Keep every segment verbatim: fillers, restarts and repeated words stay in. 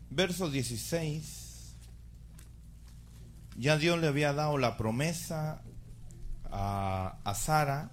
verso dieciséis, ya Dios le había dado la promesa a, a Sara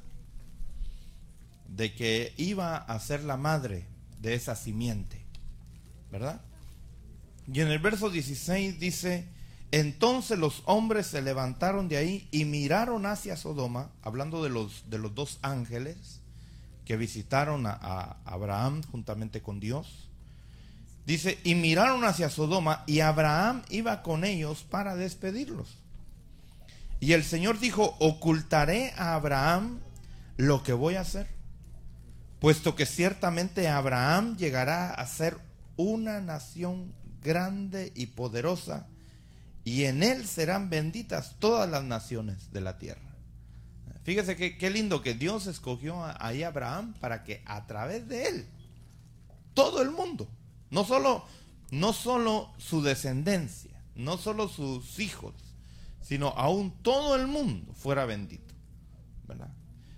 de que iba a ser la madre de esa simiente, ¿verdad? Y en el verso dieciséis dice: entonces los hombres se levantaron de ahí y miraron hacia Sodoma, hablando de los, de los dos ángeles que visitaron a, a Abraham juntamente con Dios. Dice, y miraron hacia Sodoma, y Abraham iba con ellos para despedirlos. Y el Señor dijo: ocultaré a Abraham lo que voy a hacer, puesto que ciertamente Abraham llegará a ser una nación grande y poderosa, y en él serán benditas todas las naciones de la tierra. Fíjese que qué lindo que Dios escogió ahí a Abraham para que a través de él todo el mundo, no solo, no solo su descendencia, no solo sus hijos, sino aún todo el mundo fuera bendito, ¿verdad?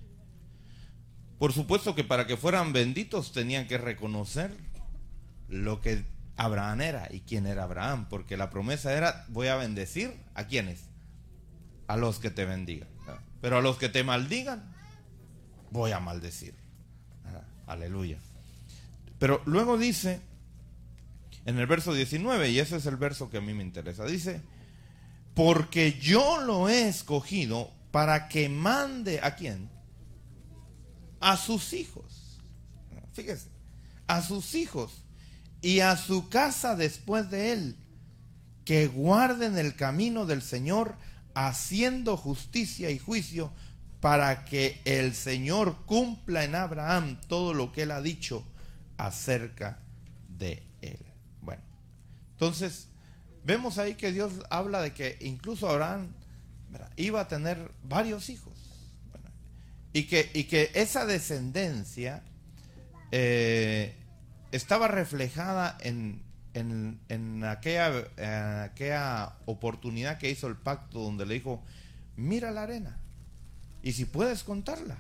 Por supuesto que para que fueran benditos tenían que reconocer lo que Abraham era y quién era Abraham, porque la promesa era: voy a bendecir ¿a quiénes? A los que te bendigan, ¿verdad? Pero a los que te maldigan voy a maldecir, ¿verdad? Aleluya. Pero luego dice en el verso diecinueve, y ese es el verso que a mí me interesa, dice: porque yo lo he escogido para que mande ¿a quién? A sus hijos. Fíjese, a sus hijos y a su casa después de él, que guarden el camino del Señor, haciendo justicia y juicio, para que el Señor cumpla en Abraham todo lo que él ha dicho acerca de él. Bueno, entonces vemos ahí que Dios habla de que incluso Abraham, ¿verdad?, iba a tener varios hijos, ¿verdad?, y que, y que esa descendencia eh, estaba reflejada en, en, en aquella, en aquella oportunidad que hizo el pacto, donde le dijo: mira la arena, y si puedes contarla,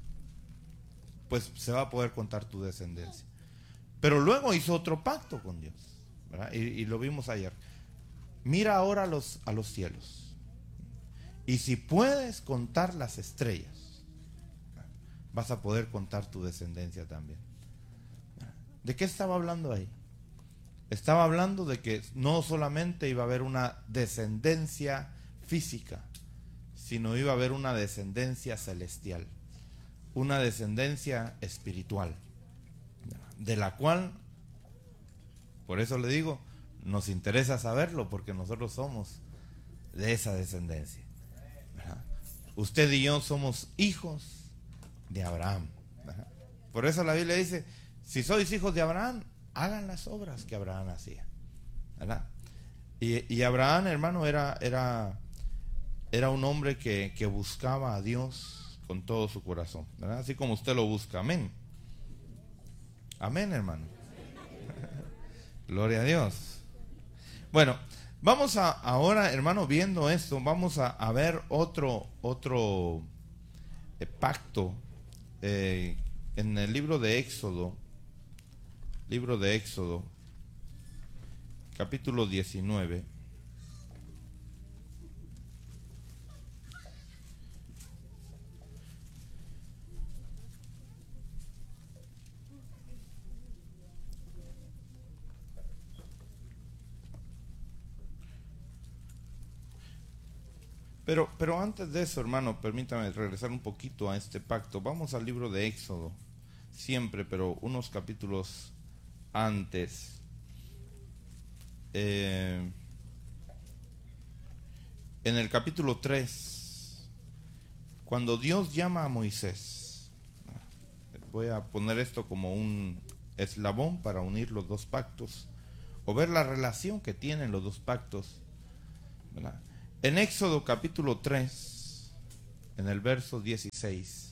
pues se va a poder contar tu descendencia. Pero luego hizo otro pacto con Dios, ¿verdad? Y, y lo vimos ayer. Mira ahora a los, a los cielos, y si puedes contar las estrellas, vas a poder contar tu descendencia también. ¿De qué estaba hablando ahí? Estaba hablando de que no solamente iba a haber una descendencia física, sino iba a haber una descendencia celestial, una descendencia espiritual, de la cual, por eso le digo, nos interesa saberlo, porque nosotros somos de esa descendencia, ¿verdad? Usted y yo somos hijos de Abraham, ¿verdad? Por eso la Biblia dice: si sois hijos de Abraham, hagan las obras que Abraham hacía, ¿verdad? Y, y Abraham, hermano, era, era, era un hombre que, que buscaba a Dios con todo su corazón, ¿verdad? Así como usted lo busca. Amén. Amén, hermano. Gloria a Dios. Bueno, vamos a ahora, hermano, viendo esto, vamos a, a ver otro, otro eh, pacto eh, en el libro de Éxodo. Libro de Éxodo, capítulo diecinueve. Pero, pero antes de eso, hermano, permítame regresar un poquito a este pacto. Vamos al libro de Éxodo, siempre, pero unos capítulos antes. Eh, en el capítulo tres, cuando Dios llama a Moisés, voy a poner esto como un eslabón para unir los dos pactos, o ver la relación que tienen los dos pactos, ¿verdad? En Éxodo capítulo tres, en el verso dieciséis,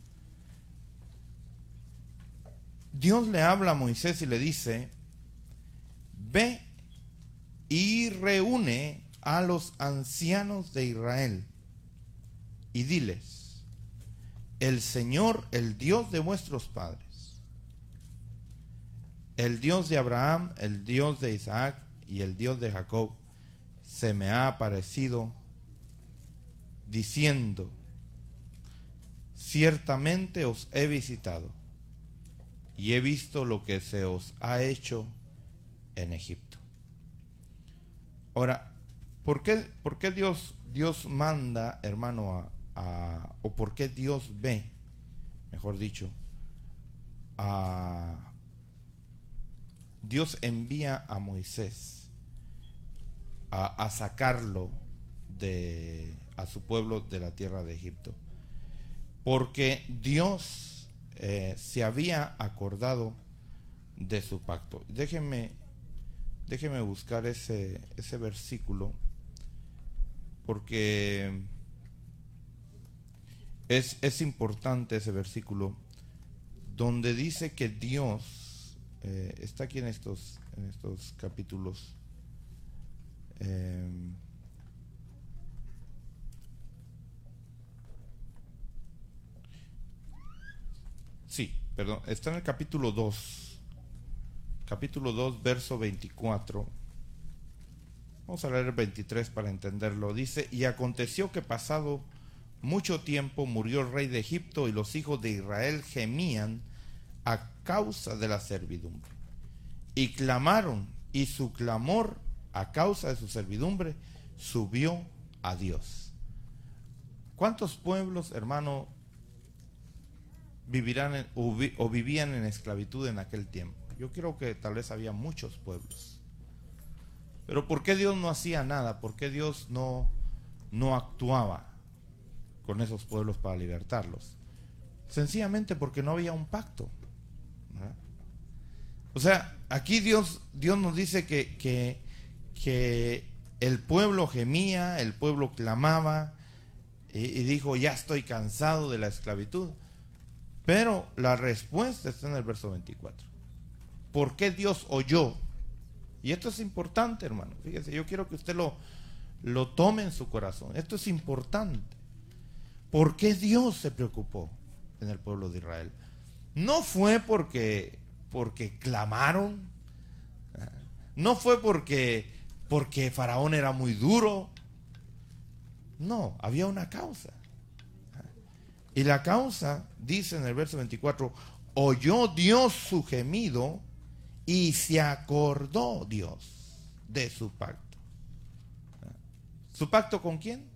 Dios le habla a Moisés y le dice: ve y reúne a los ancianos de Israel y diles: el Señor, el Dios de vuestros padres, el Dios de Abraham, el Dios de Isaac y el Dios de Jacob se me ha aparecido diciendo: ciertamente os he visitado y he visto lo que se os ha hecho en Egipto. Ahora, ¿por qué, por qué Dios, Dios manda, hermano, a, a, o por qué Dios ve, mejor dicho, a Dios envía a Moisés a, a sacarlo de a su pueblo de la tierra de Egipto? Porque Dios eh, se había acordado de su pacto. Déjenme, déjenme buscar ese, ese versículo, porque es, es importante ese versículo, donde dice que Dios, eh, está aquí en estos, en estos capítulos, eh, sí, perdón, está en el capítulo dos, capítulo dos, verso veinticuatro. Vamos a leer el veintitrés para entenderlo. Dice: y aconteció que pasado mucho tiempo murió el rey de Egipto, y los hijos de Israel gemían a causa de la servidumbre, y clamaron, y su clamor a causa de su servidumbre subió a Dios. ¿Cuántos pueblos, hermano, vivirán en, o, vi, o vivían en esclavitud en aquel tiempo? Yo creo que tal vez había muchos pueblos. Pero ¿por qué Dios no hacía nada? ¿Por qué Dios no, no actuaba con esos pueblos para libertarlos? Sencillamente porque no había un pacto, ¿verdad? O sea, aquí Dios, Dios nos dice que, que, que el pueblo gemía, el pueblo clamaba y, y dijo: ya estoy cansado de la esclavitud. Pero la respuesta está en el verso veinticuatro. ¿Por qué Dios oyó? Y esto es importante, hermano. Fíjese, yo quiero que usted lo, lo tome en su corazón. Esto es importante. ¿Por qué Dios se preocupó en el pueblo de Israel? No fue porque, porque clamaron. No fue porque, porque Faraón era muy duro. No, había una causa. Y la causa, dice en el verso veinticuatro: oyó Dios su gemido y se acordó Dios de su pacto. ¿Su pacto con quién?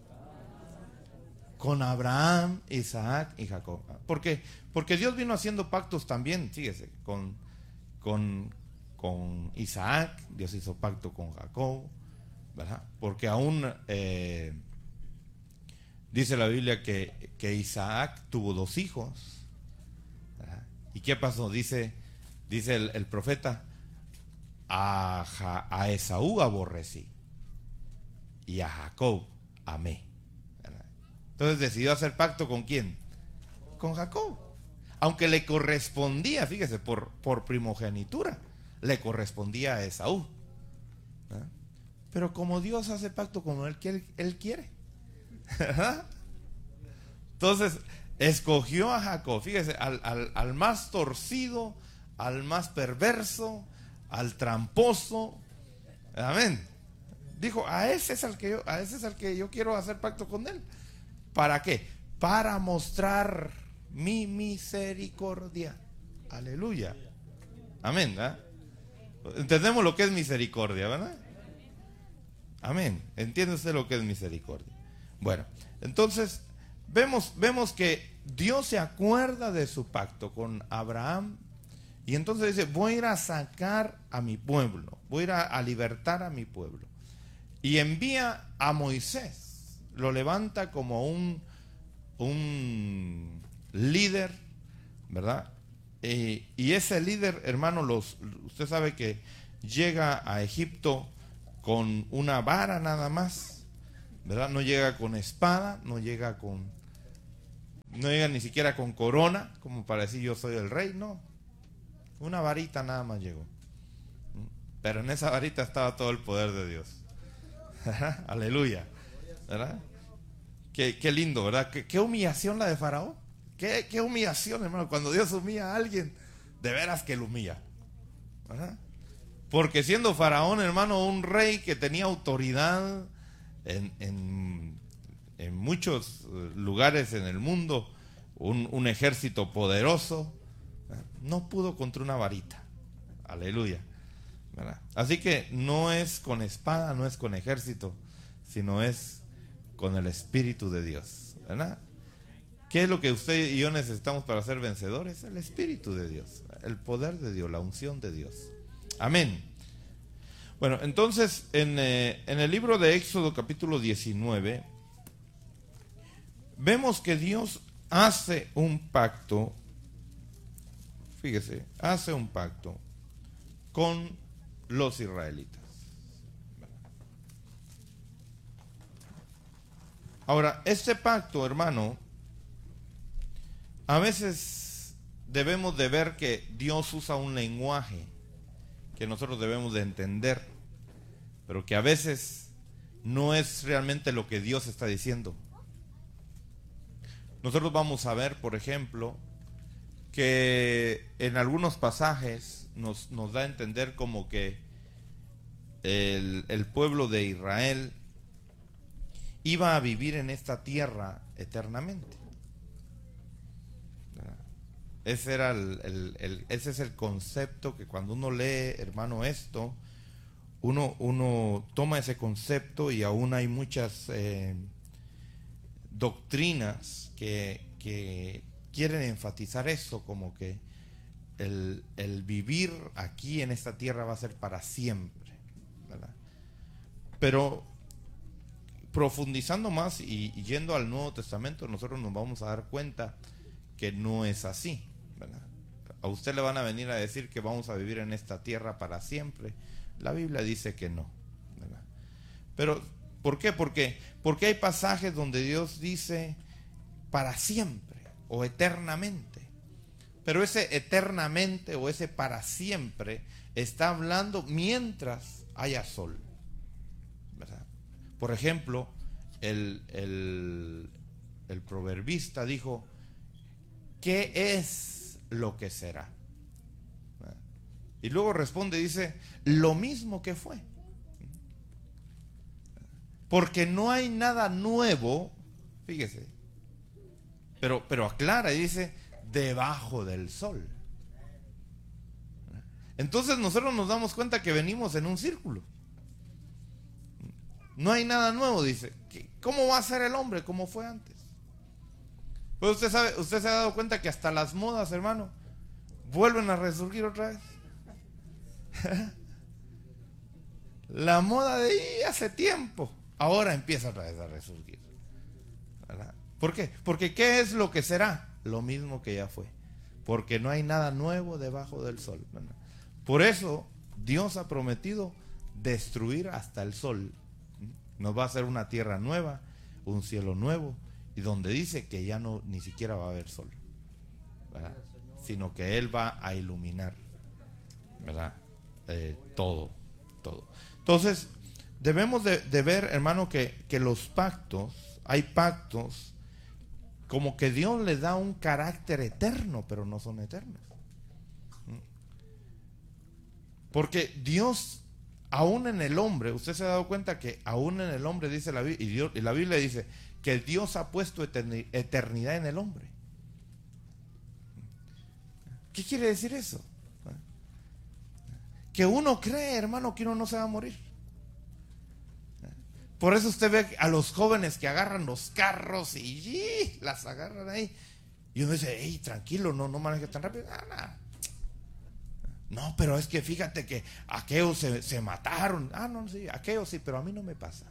Con Abraham, Isaac y Jacob. ¿Por qué? Porque Dios vino haciendo pactos también, fíjese, con, con, con Isaac. Dios hizo pacto con Jacob, ¿verdad? Porque aún eh, dice la Biblia que, que Isaac tuvo dos hijos, ¿verdad? ¿Y qué pasó? Dice, dice el, el profeta: a, ja, a Esaú aborrecí y a Jacob amé, ¿verdad? Entonces decidió hacer pacto ¿con quién? Con Jacob. Aunque le correspondía, fíjese, por, por primogenitura, le correspondía a Esaú, ¿verdad? Pero como Dios hace pacto con él, que él, él quiere, ¿verdad? Entonces escogió a Jacob, fíjese, al, al, al más torcido, al más perverso, al tramposo. Amén. Dijo: a ese es al que yo, a ese es al que yo quiero hacer pacto con él. ¿Para qué? Para mostrar mi misericordia. Aleluya. Amén, ¿verdad? Entendemos lo que es misericordia, ¿verdad? Amén. ¿Entiende usted lo que es misericordia? Bueno, entonces vemos, vemos que Dios se acuerda de su pacto con Abraham, y entonces dice: voy a ir a sacar a mi pueblo, voy a ir a, a libertar a mi pueblo. Y envía a Moisés, lo levanta como un, un líder, ¿verdad? Y, y ese líder, hermano, los, usted sabe que llega a Egipto con una vara nada más, ¿verdad? No llega con espada, no llega con, no llega ni siquiera con corona, como para decir yo soy el rey, no. Una varita nada más llegó. Pero en esa varita estaba todo el poder de Dios. Aleluya, ¿verdad? Qué, qué lindo, ¿verdad? Qué, qué humillación la de Faraón. Qué, qué humillación, hermano. Cuando Dios humilla a alguien, de veras que lo humilla, ¿verdad? Porque siendo Faraón, hermano, un rey que tenía autoridad en, en, en muchos lugares en el mundo, un, un ejército poderoso, no pudo contra una varita. Aleluya. ¿Verdad? Así que no es con espada, no es con ejército, sino es con el Espíritu de Dios. ¿Verdad? ¿Qué es lo que usted y yo necesitamos para ser vencedores? El Espíritu de Dios, el poder de Dios, la unción de Dios. Amén. Bueno, entonces en, eh, en el libro de Éxodo capítulo diecinueve vemos que Dios hace un pacto, fíjese, hace un pacto con los israelitas. Ahora, este pacto, hermano, a veces debemos de ver que Dios usa un lenguaje que nosotros debemos de entender, pero que a veces no es realmente lo que Dios está diciendo. Nosotros vamos a ver, por ejemplo, que en algunos pasajes nos, nos da a entender como que el, el pueblo de Israel iba a vivir en esta tierra eternamente. Ese, era el, el, el, ese es el concepto que cuando uno lee, hermano, esto, uno, uno toma ese concepto, y aún hay muchas eh, doctrinas que, que quieren enfatizar eso, como que el, el vivir aquí en esta tierra va a ser para siempre, ¿verdad? Pero profundizando más y, y yendo al Nuevo Testamento, nosotros nos vamos a dar cuenta que no es así, ¿verdad? A usted le van a venir a decir que vamos a vivir en esta tierra para siempre. La Biblia dice que no, ¿verdad? Pero, ¿por qué? Porque, porque hay pasajes donde Dios dice para siempre o eternamente. Pero ese eternamente o ese para siempre está hablando mientras haya sol, ¿verdad? Por ejemplo, el, el, el proverbista dijo: ¿qué es lo que será? Y luego responde, dice, lo mismo que fue. Porque no hay nada nuevo, fíjese, pero, pero aclara y dice, debajo del sol. Entonces nosotros nos damos cuenta que venimos en un círculo. No hay nada nuevo, dice. ¿Cómo va a ser el hombre como fue antes? Pues usted sabe, usted se ha dado cuenta que hasta las modas, hermano, vuelven a resurgir otra vez. La moda de hace tiempo, ahora empieza otra vez a resurgir, ¿verdad? ¿Por qué? Porque ¿qué es lo que será? Lo mismo que ya fue. Porque no hay nada nuevo debajo del sol, ¿verdad? Por eso Dios ha prometido destruir hasta el sol. Nos va a hacer una tierra nueva, un cielo nuevo, y donde dice que ya no ni siquiera va a haber sol, ¿verdad? Sino que Él va a iluminar, ¿verdad? Eh, todo, todo. Entonces, debemos de, de ver, hermano, que, que los pactos, hay pactos como que Dios les da un carácter eterno, pero no son eternos. Porque Dios, aún en el hombre, usted se ha dado cuenta que aún en el hombre, dice la Biblia, y, Dios, y la Biblia dice que Dios ha puesto eternidad en el hombre. ¿Qué quiere decir eso? Que uno cree, hermano, que uno no se va a morir. Por eso usted ve a los jóvenes que agarran los carros y, y las agarran ahí. Y uno dice, hey, tranquilo, no, no manejes tan rápido. Ah, nah. No, pero es que fíjate que aquellos se, se mataron. Ah, no, sí, aquellos sí, pero a mí no me pasa.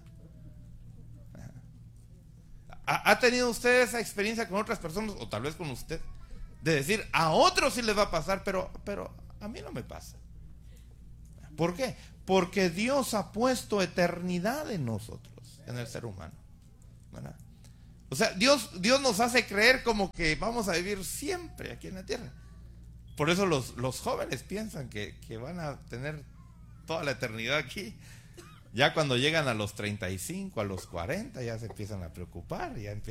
¿Ha, ¿Ha tenido usted esa experiencia con otras personas, o tal vez con usted, de decir, a otros sí les va a pasar, pero, pero a mí no me pasa? ¿Por qué? Porque Dios ha puesto eternidad en nosotros, en el ser humano, ¿verdad? O sea, Dios, Dios nos hace creer como que vamos a vivir siempre aquí en la tierra. Por eso los, los jóvenes piensan que, que van a tener toda la eternidad aquí. Ya cuando llegan a los treinta y cinco, a los cuarenta, ya se empiezan a preocupar, ya empiezan